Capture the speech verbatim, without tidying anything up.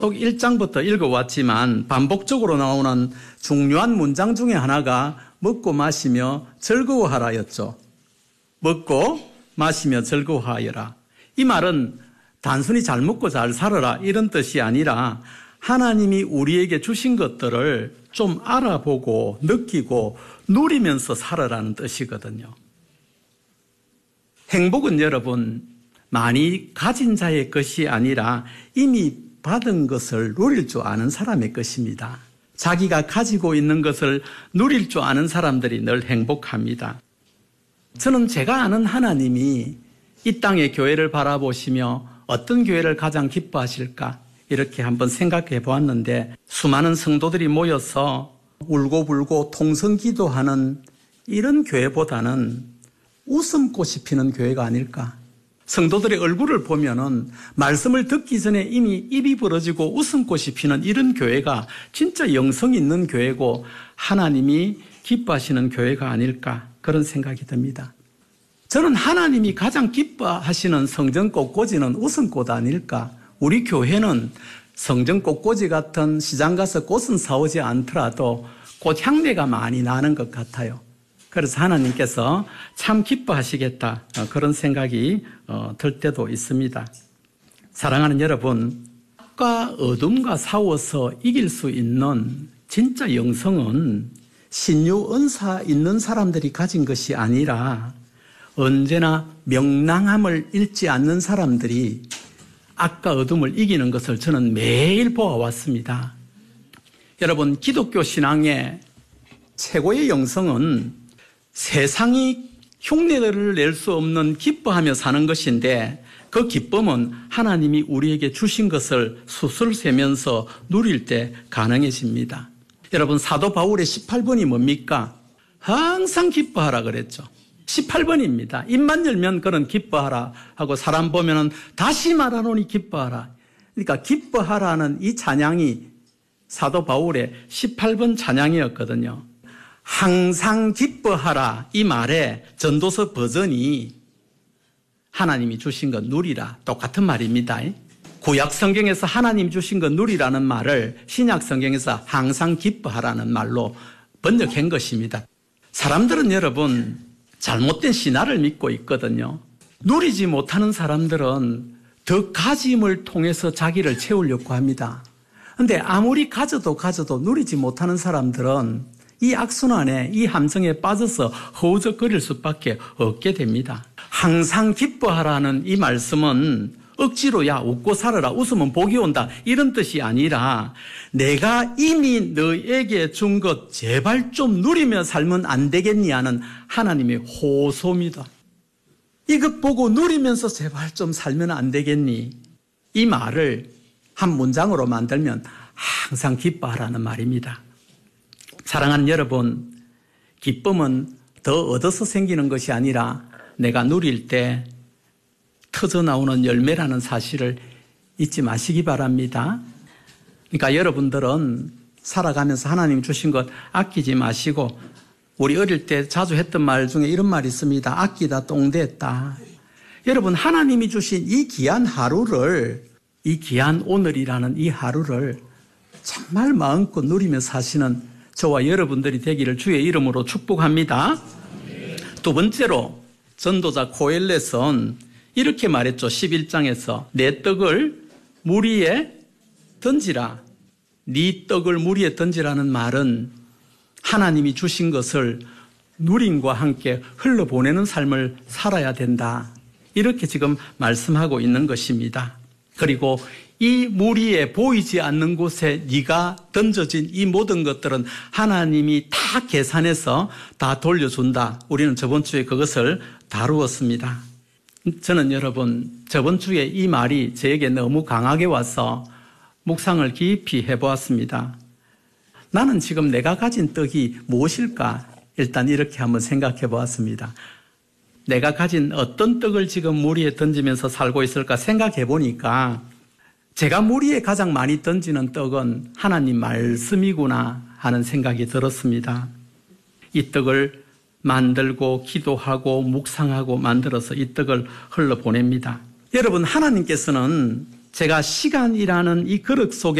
꼭 일 장부터 읽어왔지만 반복적으로 나오는 중요한 문장 중에 하나가 먹고 마시며 즐거워하라였죠. 먹고 마시며 즐거워하여라. 이 말은 단순히 잘 먹고 잘 살아라 이런 뜻이 아니라 하나님이 우리에게 주신 것들을 좀 알아보고 느끼고 누리면서 살아라는 뜻이거든요. 행복은 여러분 많이 가진 자의 것이 아니라 이미 받은 것을 누릴 줄 아는 사람의 것입니다. 자기가 가지고 있는 것을 누릴 줄 아는 사람들이 늘 행복합니다. 저는 제가 아는 하나님이 이 땅의 교회를 바라보시며 어떤 교회를 가장 기뻐하실까 이렇게 한번 생각해 보았는데 수많은 성도들이 모여서 울고불고 통성기도하는 이런 교회보다는 웃음꽃이 피는 교회가 아닐까. 성도들의 얼굴을 보면은 말씀을 듣기 전에 이미 입이 벌어지고 웃음꽃이 피는 이런 교회가 진짜 영성 있는 교회고 하나님이 기뻐하시는 교회가 아닐까 그런 생각이 듭니다. 저는 하나님이 가장 기뻐하시는 성전 꽃꽂이는 웃음꽃 아닐까. 우리 교회는 성전 꽃꽂이 같은 시장 가서 꽃은 사오지 않더라도 꽃 향내가 많이 나는 것 같아요. 그래서 하나님께서 참 기뻐하시겠다 그런 생각이 들 때도 있습니다. 사랑하는 여러분, 빛과 어둠과 싸워서 이길 수 있는 진짜 영성은 신유 은사 있는 사람들이 가진 것이 아니라 언제나 명랑함을 잃지 않는 사람들이 악과 어둠을 이기는 것을 저는 매일 보아왔습니다. 여러분, 기독교 신앙의 최고의 영성은 세상이 흉내를 낼 수 없는 기뻐하며 사는 것인데 그 기쁨은 하나님이 우리에게 주신 것을 수술 세면서 누릴 때 가능해집니다. 여러분, 사도 바울의 십팔 번이 뭡니까? 항상 기뻐하라 그랬죠. 십팔 번입니다. 입만 열면 그는 기뻐하라 하고 사람 보면은 다시 말하노니 기뻐하라. 그러니까 기뻐하라는 이 찬양이 사도 바울의 십팔 번 찬양이었거든요. 항상 기뻐하라 이 말에 전도서 버전이 하나님이 주신 것 누리라 똑같은 말입니다. 구약 성경에서 하나님 주신 것 누리라는 말을 신약 성경에서 항상 기뻐하라는 말로 번역한 것입니다. 사람들은 여러분 잘못된 신화를 믿고 있거든요. 누리지 못하는 사람들은 더 가짐을 통해서 자기를 채우려고 합니다. 그런데 아무리 가져도 가져도 누리지 못하는 사람들은 이 악순환에 이 함정에 빠져서 허우적거릴 수밖에 없게 됩니다. 항상 기뻐하라는 이 말씀은 억지로 야 웃고 살아라 웃으면 복이 온다 이런 뜻이 아니라 내가 이미 너에게 준 것 제발 좀 누리며 살면 안 되겠니 하는 하나님의 호소입니다. 이것 보고 누리면서 제발 좀 살면 안 되겠니 이 말을 한 문장으로 만들면 항상 기뻐하라는 말입니다. 사랑하는 여러분, 기쁨은 더 얻어서 생기는 것이 아니라 내가 누릴 때 터져 나오는 열매라는 사실을 잊지 마시기 바랍니다. 그러니까 여러분들은 살아가면서 하나님 주신 것 아끼지 마시고 우리 어릴 때 자주 했던 말 중에 이런 말이 있습니다. 아끼다 똥됐다. 여러분, 하나님이 주신 이 귀한 하루를, 이 귀한 오늘이라는 이 하루를 정말 마음껏 누리며 사시는 저와 여러분들이 되기를 주의 이름으로 축복합니다. 두 번째로 전도자 고엘렛은 이렇게 말했죠. 십일 장에서 내 떡을 물 위에 던지라. 네 떡을 물 위에 던지라는 말은 하나님이 주신 것을 누림과 함께 흘러보내는 삶을 살아야 된다. 이렇게 지금 말씀하고 있는 것입니다. 그리고 이 물 위에 보이지 않는 곳에 네가 던져진 이 모든 것들은 하나님이 다 계산해서 다 돌려준다. 우리는 저번 주에 그것을 다루었습니다. 저는 여러분 저번 주에 이 말이 저에게 너무 강하게 와서 묵상을 깊이 해보았습니다. 나는 지금 내가 가진 떡이 무엇일까? 일단 이렇게 한번 생각해 보았습니다. 내가 가진 어떤 떡을 지금 물 위에 던지면서 살고 있을까 생각해 보니까 제가 물 위에 가장 많이 던지는 떡은 하나님 말씀이구나 하는 생각이 들었습니다. 이 떡을 만들고 기도하고 묵상하고 만들어서 이 떡을 흘러보냅니다. 여러분, 하나님께서는 제가 시간이라는 이 그릇 속에